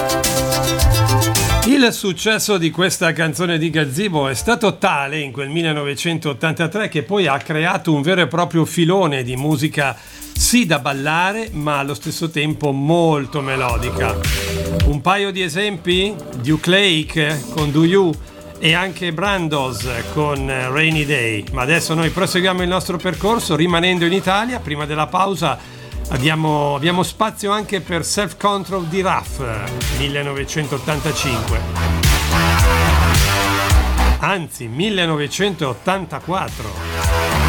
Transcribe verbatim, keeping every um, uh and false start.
Il successo di questa canzone di Gazzibo è stato tale in quel millenovecentottantatré che poi ha creato un vero e proprio filone di musica sì da ballare ma allo stesso tempo molto melodica. Un paio di esempi: Duke Lake con Do You e anche Brandos con Rainy Day. Ma adesso noi proseguiamo il nostro percorso rimanendo in Italia. Prima della pausa Abbiamo, abbiamo spazio anche per Self Control di Ruff, millenovecentottantacinque. Anzi, millenovecentottantaquattro.